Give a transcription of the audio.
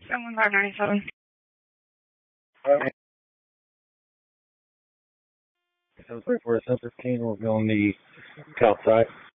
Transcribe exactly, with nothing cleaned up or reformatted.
seven five nine seven. Okay. seven three four, seven fifteen, we'll be on the south side.